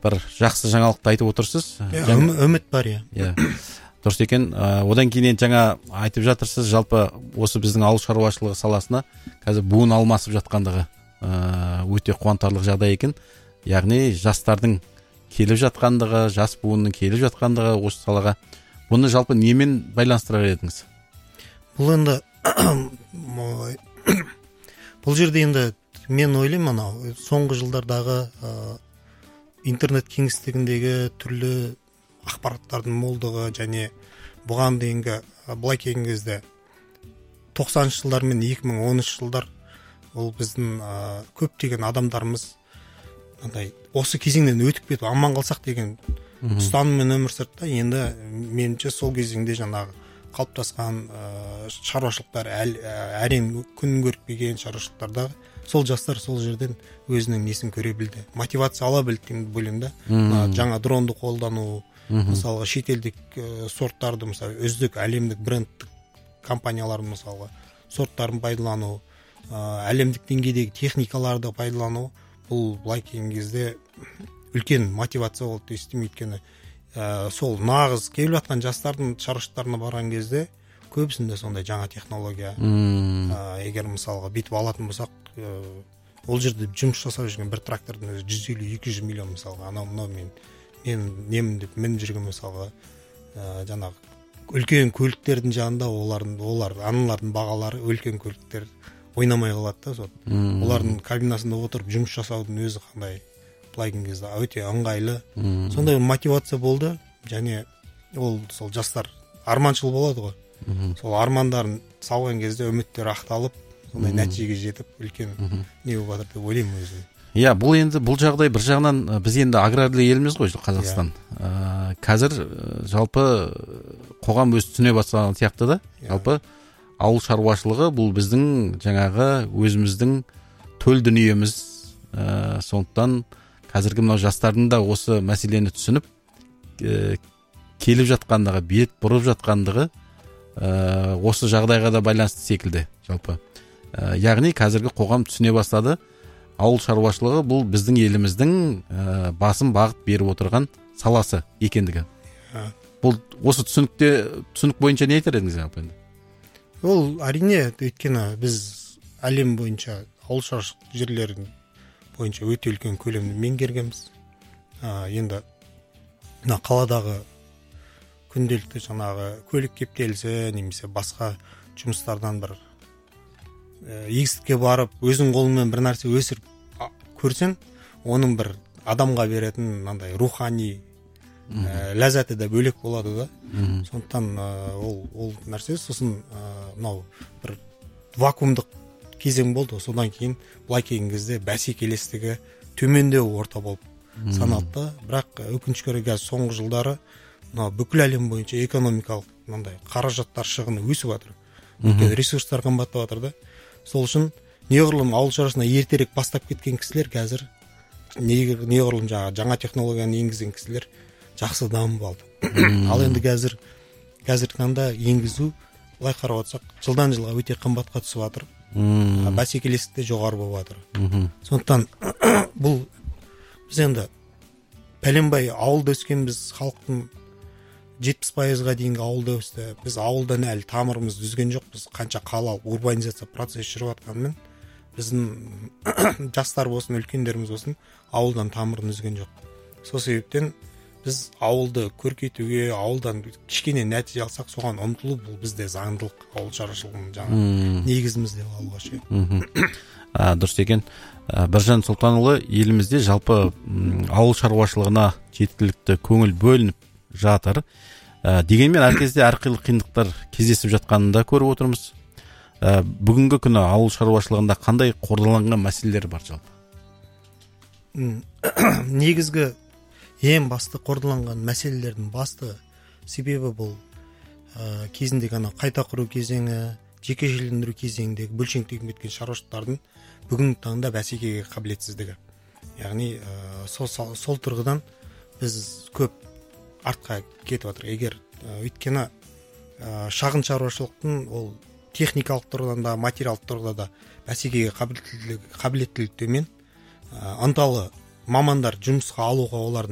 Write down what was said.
бір жақсы жаңалықты айтып отырсыз. Үміт бар, иә. Дұрыс екен. Одан кейін жаңа айтып жатырсыз, жалпы осы біздің ауыл шаруашылығы саласына қазір буын алмасып жатқандығы өте қуантарлық жағдай екен. Яғни жастардың келіп жатқандығы, жас буынның келіп жатқандығы осы салаға. Бұны жалпы немен байланыстырар едіңіз? Бұл енді бұл жерде енді мен ойлаймын, соңғы жылдардағы интернет кеңістігіндегі түрлі ақпараттардың молдығы және бұған дейінгі былай келген кезде 90-шы жылдар мен 2010 жылдар ол біздің көптеген адамдарымыз осы кезеңнен өтіп кетіп аман қалсақ деген ұстаныммен өмір сүрді. Енді меніңше сол кезеңде жаңағы қалыптасқан шаруашылықтар әрең күн көріп келген шаруашылықтарда сол жастар сол жерден өзінің несін көре білді, мотивация ала білді деп ойлаймын да. Жаңа дронды қолдану, мысалға шетелдік сорттарды, мысалы үздік әлемдік брендтік компаниялардың мысалға сорттарын пайдалану, әлемдік деңгейдегі техникаларды пайдалану, бұл былай келген кезде үлкен мотивация болды дейсім. Өйткені сол нағыз келіп жатқан жастардың шаруашылықтарына барған кезде көбісінде сондай жаңа технология. Егер мысалға бүйтіп алатын болсақ, ол жерде жұмыс жасап жүрген бір трактордың өзі 150-200 миллион мысалға. Анау мен немін деп мініп жүрген мысалға жаңағы үлкен көліктердің жанында аналардың бағалары үлкен көліктер ойнамай қалады да. Олардың кабинасында отырып жұмыс жасаудың өзі қандай былай келген кезде өте ыңғайлы. Сондай мотивация болды, және ол сол жастар арманшыл болады ғой. Сол армандарын салған кезде үміттер ақталып, сондай нәтижеге жетіп үлкен не болып жатыр деп ойлаймын өзім. Иә, бұл жағдай бір жағынан біз енді аграрлы елміз ғой, Қазақстан. Қазір жалпы қоғам өз түсіне бастаған сияқты да. Жалпы ауыл шаруашылығы бұл біздің жаңағы өзіміздің төл дүниеміз. Сондықтан қазіргі мынау жастардың да осы мәселені түсініп келіп жатқандығы, бет бұрып жатқандығы осы жағдайға да байланысты секілді жалпы. Яғни қазіргі қоғам түсіне бастады. Ауыл шаруашылығы бұл біздің еліміздің басым бағыт беріп отырған саласы екендігі. Бұл осы түсінік бойынша не айтар едіңіз жалпы енді? Ол әрине, өйткені біз әлем бойынша ауыл шаруашылық жерлерін бойынша өте үлкен көлемді меңгергенбіз. Енді қаладағы күнделікті жаңағы көлік кептелісі немесе басқа жұмыстардан бір егістікке барып өзің қолыңмен бір нәрсе өсіріп көрсең, оның бір адамға беретін мынандай рухани ләззаты да бөлек болады да. Сондықтан ол нәрсе сосын мынау бір вакуумдық кезең болды. Содан кейін былай келген кезде бәсекелестігі төмендеу орта болып саналды. Бірақ өкінішке орай соңғы жылдары бүкіл әлем бойынша экономикалық мынандай қаражаттар шығыны өсіп жатыр. Ресурстар қымбаттап жатыр да. Сол үшін неғұрлым ауыл шаруашылығына ертерек бастап кеткен кісілер қазір неғұрлым жаңа технологияны енгізген кісілер жақсы дамып алды. Ал енді қазіргі таңда енгізу былай қарап отырсақ, жылдан жылға өте қымбатқа түсіп жатыр. Бәсекелестік те жоғары болып жатыр. Сондықтан бұл біз енді пәленбай ауылда өскенбіз, халықтың 70%-ға дейінгі ауылда өсті. Біз ауылдан әлі тамырымыз үзген жоқпыз. Қанша қалалық урбанизация процесі жүріп жатқанымен біздің жастар болсын, үлкендеріміз болсын ауылдан тамырын үзген жоқ. Сол себептен біз ауылды көркейтуге, ауылдан кішкене нәтиже алсақ, соған ұмтылу бұл бізде заңдылық, ауыл шаруашылығының жаңа негізіміз деп алуға ше. Дұрыс екен. Біржан Сұлтанұлы, елімізде жалпы ауыл шаруашылығына жеткілікті көңіл бөлініп жатыр. Дегенмен әр кезде әрқилы қиындықтар кездесіп жатқанын да көріп отырмыз. Бүгінгі күні ауыл шаруашылығында қандай қордаланған мәселелер бар жалпы? Негізгі ең басты қордаланған мәселелердің басты себебі бұл кезінде ғана қайта құру кезеңі, жекешелендіру кезеңіндегі бөлшектеніп кеткен шаруашылықтардың бүгінгі таңда бәсекеге қабілетсіздігі. Яғни сол тұрғыдан біз көп артқа кетіп жатыр. Егер өйткені шағын шаруашылықтың ол техникалық тұрғыдан да, материалдық тұрғыда да бәсекеге қабілеттілік төмен, ынталы мамандар жұмысқа алуға олардың